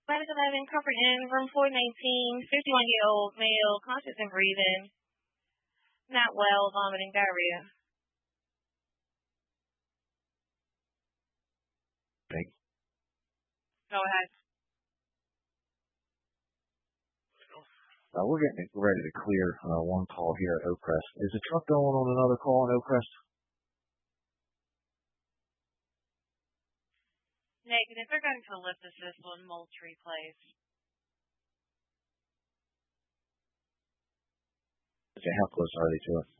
Flight 11, comfort in, room 419, 51-year-old male, conscious and breathing, not well, vomiting, diarrhea. Thanks. Go ahead. We're getting ready to clear one call here at Oakcrest. Is the truck going on another call at Oakcrest? Negative. They're going to lift assist on Moultrie Place. Okay, how close are they to it?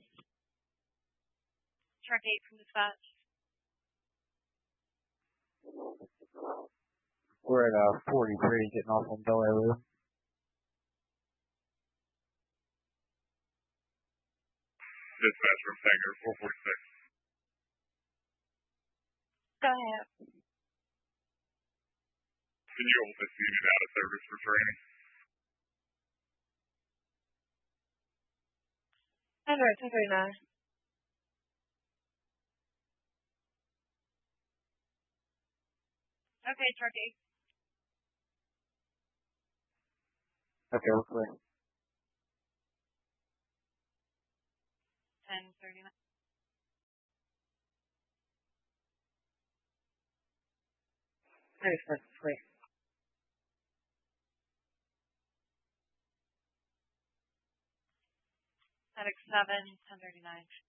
Truck 8 from dispatch. We're at 43, getting off on Bel Air Road. Dispatch from Sanger 446. Go ahead. Can you hold this unit out of service for training? Android 239. Okay, truck 8. Okay, we're clear. 1039. Express is clear. FedEx 7, 1039.